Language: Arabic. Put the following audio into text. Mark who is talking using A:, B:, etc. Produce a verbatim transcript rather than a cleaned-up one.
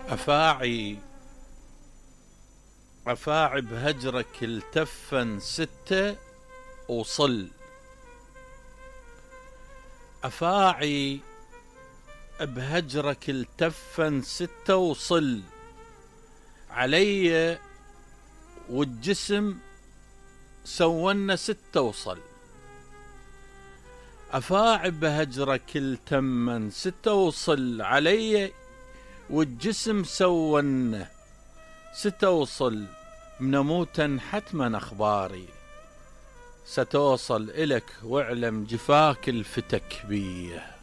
A: أفاعي أفاعي بهجرك التفا ستة وصل. أفاعي بهجرك التفا ستة وصل علي والجسم سونا ستة وصل. أفاعي بهجرك التمن ستة وصل علي والجسم سونا ستة وصل. منموتا حتما أخباري ستوصل إلك واعلم جفاك الفتك بيه.